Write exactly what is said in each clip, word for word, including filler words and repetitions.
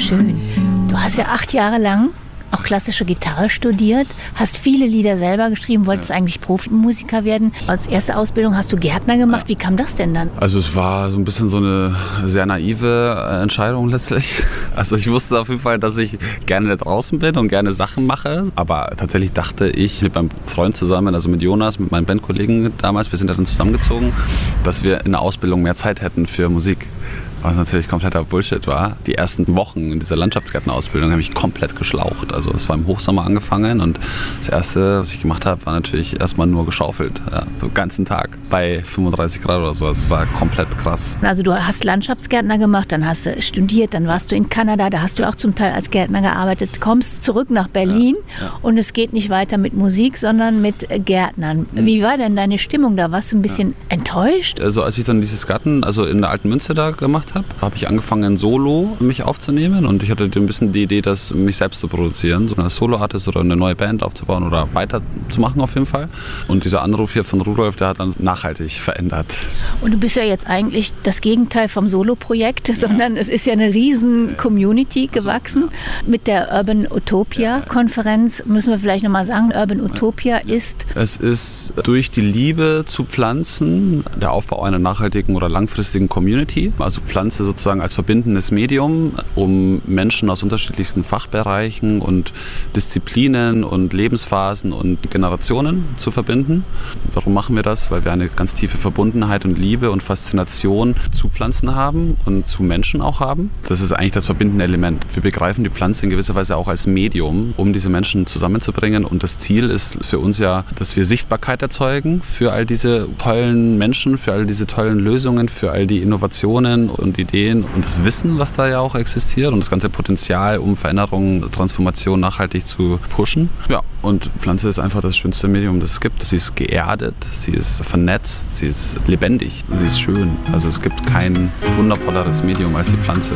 schön. Du hast ja acht Jahre lang auch klassische Gitarre studiert, hast viele Lieder selber geschrieben, wolltest ja. eigentlich Profimusiker werden. Als erste Ausbildung hast du Gärtner gemacht. Wie kam das denn dann? Also es war so ein bisschen so eine sehr naive Entscheidung letztlich. Also ich wusste auf jeden Fall, dass ich gerne draußen bin und gerne Sachen mache. Aber tatsächlich dachte ich mit meinem Freund zusammen, also mit Jonas, mit meinen Bandkollegen damals, wir sind dann zusammengezogen, dass wir in der Ausbildung mehr Zeit hätten für Musik. Was natürlich kompletter Bullshit war. Die ersten Wochen in dieser Landschaftsgärtnerausbildung habe ich komplett geschlaucht. Also es war im Hochsommer angefangen und das Erste, was ich gemacht habe, war natürlich erstmal nur geschaufelt. Ja, so den ganzen Tag bei fünfunddreißig Grad oder so. Es war komplett krass. Also du hast Landschaftsgärtner gemacht, dann hast du studiert, dann warst du in Kanada, da hast du auch zum Teil als Gärtner gearbeitet. Kommst zurück nach Berlin ja, ja. und es geht nicht weiter mit Musik, sondern mit Gärtnern. Mhm. Wie war denn deine Stimmung da? Warst du ein bisschen ja. enttäuscht? Also als ich dann dieses Garten, also in der Alten Münze da gemacht habe, habe ich angefangen, solo mich aufzunehmen und ich hatte ein bisschen die Idee, das mich selbst zu produzieren, so als Solo-Artist oder eine neue Band aufzubauen oder weiterzumachen auf jeden Fall. Und dieser Anruf hier von Rudolf, der hat dann nachhaltig verändert. Und du bist ja jetzt eigentlich das Gegenteil vom Solo-Projekt, ja. sondern es ist ja eine riesen Community gewachsen. Also, ja. Mit der Urban Utopia-Konferenz müssen wir vielleicht nochmal sagen, Urban Utopia ja. ist... Es ist durch die Liebe zu Pflanzen der Aufbau einer nachhaltigen oder langfristigen Community, also Pflanze sozusagen als verbindendes Medium, um Menschen aus unterschiedlichsten Fachbereichen und Disziplinen und Lebensphasen und Generationen zu verbinden. Warum machen wir das? Weil wir eine ganz tiefe Verbundenheit und Liebe und Faszination zu Pflanzen haben und zu Menschen auch haben. Das ist eigentlich das verbindende Element. Wir begreifen die Pflanze in gewisser Weise auch als Medium, um diese Menschen zusammenzubringen. Und das Ziel ist für uns ja, dass wir Sichtbarkeit erzeugen für all diese tollen Menschen, für all diese tollen Lösungen, für all die Innovationen und Ideen und das Wissen, was da ja auch existiert und das ganze Potenzial, um Veränderung, Transformation nachhaltig zu pushen. Ja, und Pflanze ist einfach das schönste Medium, das es gibt. Sie ist geerdet, sie ist vernetzt, sie ist lebendig, sie ist schön. Also es gibt kein wundervolleres Medium als die Pflanze.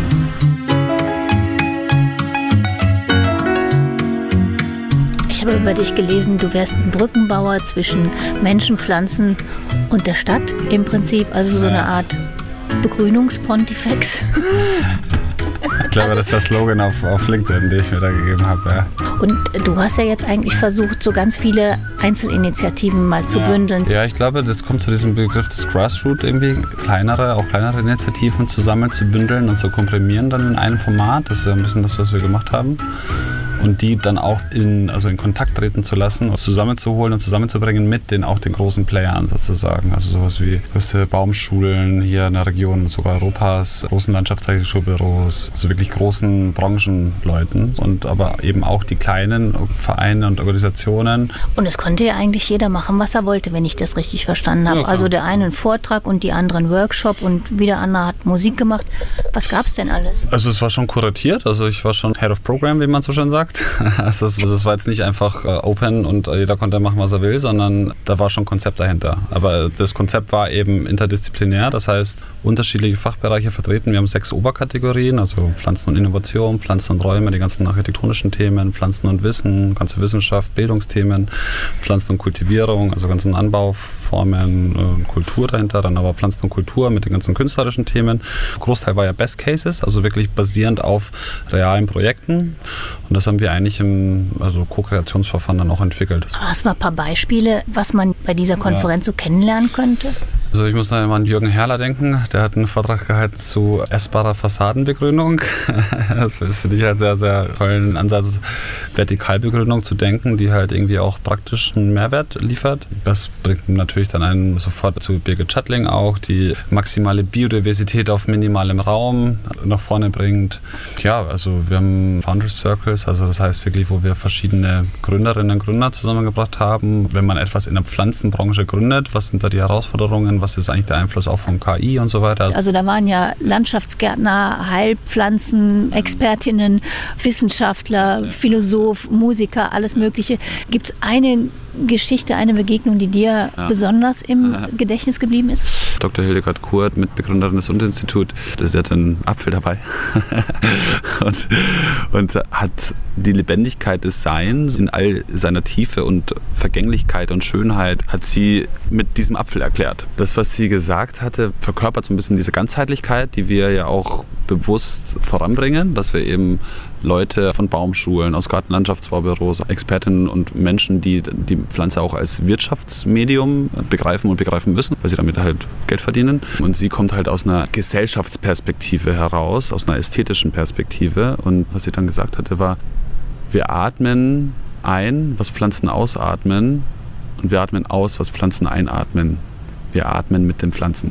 Ich habe über dich gelesen, du wärst ein Brückenbauer zwischen Menschen, Pflanzen und der Stadt im Prinzip, also so eine Art Begrünungspontifex. Ich glaube, das ist der Slogan auf, auf LinkedIn, den ich mir da gegeben habe. Ja. Und du hast ja jetzt eigentlich versucht, so ganz viele Einzelinitiativen mal zu ja. bündeln. Ja, ich glaube, das kommt zu diesem Begriff des Grassroot, irgendwie kleinere, auch kleinere Initiativen zusammen zu bündeln und zu komprimieren dann in einem Format. Das ist ja ein bisschen das, was wir gemacht haben. Und die dann auch in, also in Kontakt treten zu lassen und zusammenzuholen und zusammenzubringen mit den auch den großen Playern sozusagen. Also sowas wie größte Baumschulen hier in der Region, sogar Europas, großen Landschaftsarchitekturbüros, also wirklich großen Branchenleuten und aber eben auch die kleinen Vereine und Organisationen. Und es konnte ja eigentlich jeder machen, was er wollte, wenn ich das richtig verstanden habe. Ja, also der eine einen Vortrag und die andere einen Workshop und wieder andere hat Musik gemacht. Was gab es denn alles? Also es war schon kuratiert, also ich war schon Head of Program, wie man so schön sagt. Also es war jetzt nicht einfach open und jeder konnte machen, was er will, sondern da war schon ein Konzept dahinter. Aber das Konzept war eben interdisziplinär, das heißt unterschiedliche Fachbereiche vertreten. Wir haben sechs Oberkategorien, also Pflanzen und Innovation, Pflanzen und Räume, die ganzen architektonischen Themen, Pflanzen und Wissen, ganze Wissenschaft, Bildungsthemen, Pflanzen und Kultivierung, also ganzen Anbauformen, Kultur dahinter, dann aber Pflanzen und Kultur mit den ganzen künstlerischen Themen. Großteil war ja Best Cases, also wirklich basierend auf realen Projekten. Und das haben wir eigentlich im also Co-Kreationsverfahren dann auch entwickelt. Hast du mal ein paar Beispiele, was man bei dieser Konferenz ja. so kennenlernen könnte? Also ich muss noch mal an Jürgen Herrler denken, der hat einen Vortrag gehalten zu essbarer Fassadenbegrünung. Das finde ich halt sehr, sehr tollen Ansatz, Vertikalbegrünung zu denken, die halt irgendwie auch praktisch einen Mehrwert liefert. Das bringt natürlich dann einen sofort zu Birgit Schattling auch, die maximale Biodiversität auf minimalem Raum nach vorne bringt. Ja, also wir haben Founders Circles, also das heißt wirklich, wo wir verschiedene Gründerinnen und Gründer zusammengebracht haben. Wenn man etwas in der Pflanzenbranche gründet, was sind da die Herausforderungen? Was ist eigentlich der Einfluss auch von K I und so weiter? Also da waren ja Landschaftsgärtner, Heilpflanzen, Expertinnen, Wissenschaftler, Philosoph, Musiker, alles Mögliche. Gibt es eine Geschichte, eine Begegnung, die dir ja. besonders im ja. Gedächtnis geblieben ist? Doktor Hildegard Kurt, Mitbegründerin des Uninstituts, sie hat einen Apfel dabei und, und hat die Lebendigkeit des Seins in all seiner Tiefe und Vergänglichkeit und Schönheit hat sie mit diesem Apfel erklärt. Das, was sie gesagt hatte, verkörpert so ein bisschen diese Ganzheitlichkeit, die wir ja auch bewusst voranbringen, dass wir eben Leute von Baumschulen, aus Gartenlandschaftsbaubüros, Expertinnen und Menschen, die die Pflanze auch als Wirtschaftsmedium begreifen und begreifen müssen, weil sie damit halt Geld verdienen. Und sie kommt halt aus einer Gesellschaftsperspektive heraus, aus einer ästhetischen Perspektive. Und was sie dann gesagt hatte, war, wir atmen ein, was Pflanzen ausatmen, und wir atmen aus, was Pflanzen einatmen. Wir atmen mit den Pflanzen.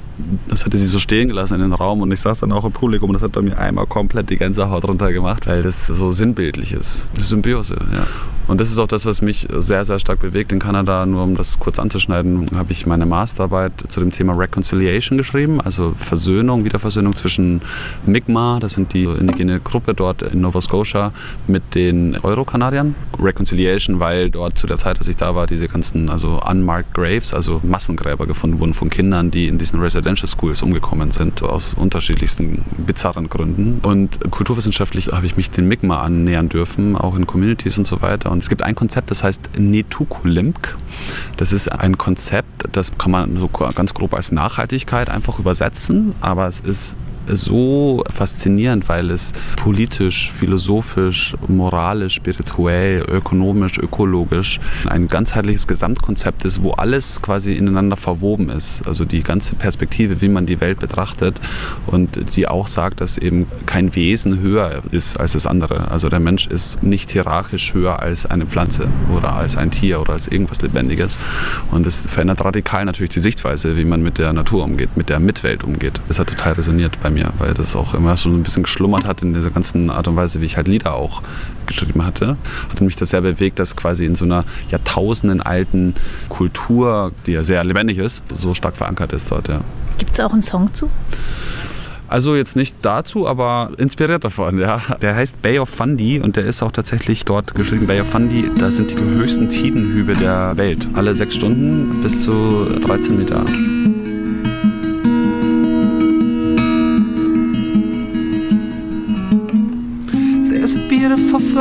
Das hatte sie so stehen gelassen in den Raum und ich saß dann auch im Publikum und das hat bei mir einmal komplett die Gänsehaut runtergemacht, weil das so sinnbildlich ist. Das ist Symbiose, ja. Und das ist auch das, was mich sehr, sehr stark bewegt. In Kanada, nur um das kurz anzuschneiden, habe ich meine Masterarbeit zu dem Thema Reconciliation geschrieben, also Versöhnung, Wiederversöhnung zwischen Mi'kmaq, das sind die indigene Gruppe dort in Nova Scotia, mit den Euro-Kanadiern. Reconciliation, weil dort zu der Zeit, als ich da war, diese ganzen also unmarked graves, also Massengräber gefunden wurden von Kindern, die in diesen Residential Schools umgekommen sind, aus unterschiedlichsten bizarren Gründen. Und kulturwissenschaftlich habe ich mich den Mi'kmaq annähern dürfen, auch in Communities und so weiter. Und es gibt ein Konzept, das heißt Netukulimk. Das ist ein Konzept, das kann man so ganz grob als Nachhaltigkeit einfach übersetzen, aber es ist so faszinierend, weil es politisch, philosophisch, moralisch, spirituell, ökonomisch, ökologisch ein ganzheitliches Gesamtkonzept ist, wo alles quasi ineinander verwoben ist. Also die ganze Perspektive, wie man die Welt betrachtet und die auch sagt, dass eben kein Wesen höher ist als das andere. Also der Mensch ist nicht hierarchisch höher als eine Pflanze oder als ein Tier oder als irgendwas Lebendiges. Und das verändert radikal natürlich die Sichtweise, wie man mit der Natur umgeht, mit der Mitwelt umgeht. Das hat total resoniert bei mir, weil das auch immer schon ein bisschen geschlummert hat in dieser ganzen Art und Weise, wie ich halt Lieder auch geschrieben hatte. Hat mich das sehr bewegt, dass quasi in so einer Jahrtausenden alten Kultur, die ja sehr lebendig ist, so stark verankert ist dort. Ja. Gibt es auch einen Song zu? Also jetzt nicht dazu, aber inspiriert davon, ja. Der heißt Bay of Fundy und der ist auch tatsächlich dort geschrieben. Bay of Fundy, das sind die höchsten Tidenhübe der Welt. Alle sechs Stunden bis zu dreizehn Meter. There's a beautiful